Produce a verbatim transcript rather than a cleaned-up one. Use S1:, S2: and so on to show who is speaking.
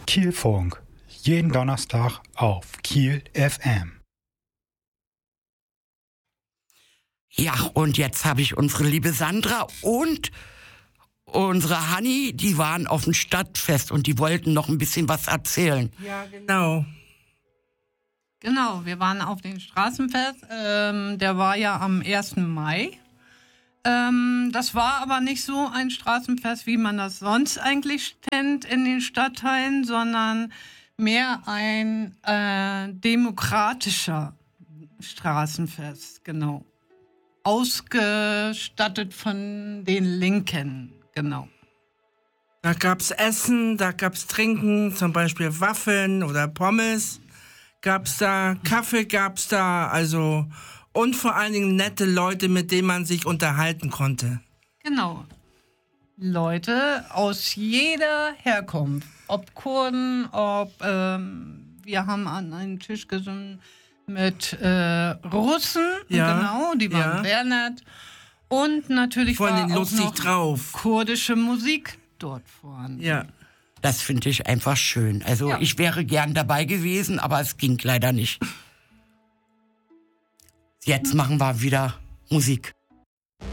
S1: Kielfunk. Jeden Donnerstag auf Kiel F M.
S2: Ja, und jetzt habe ich unsere liebe Sandra und unsere Hanni, die waren auf dem Stadtfest und die wollten noch ein bisschen was erzählen.
S3: Ja, genau.
S4: Genau, wir waren auf dem Straßenfest. Ähm, der war ja am ersten Mai. Ähm, das war aber nicht so ein Straßenfest, wie man das sonst eigentlich kennt in den Stadtteilen, sondern mehr ein äh, demokratischer Straßenfest, genau. Ausgestattet von den Linken, genau.
S3: Da gab's Essen, da gab's Trinken, zum Beispiel Waffeln oder Pommes. Gab's da, Kaffee gab's da, also und vor allen Dingen nette Leute, mit denen man sich unterhalten konnte.
S4: Genau. Leute aus jeder Herkunft. Ob Kurden, ob, ähm, wir haben an einem Tisch gesessen mit äh, Russen,
S3: Ja,
S4: genau, die waren
S3: ja.
S4: sehr nett. Und natürlich
S3: Vor
S4: war
S3: allem
S4: auch
S3: lustig
S4: noch
S3: drauf.
S4: kurdische Musik dort vorhanden.
S3: Ja.
S2: Das finde ich einfach schön. Also
S4: Ja.
S2: ich wäre gern dabei gewesen, aber es ging leider nicht. Jetzt machen wir wieder Musik.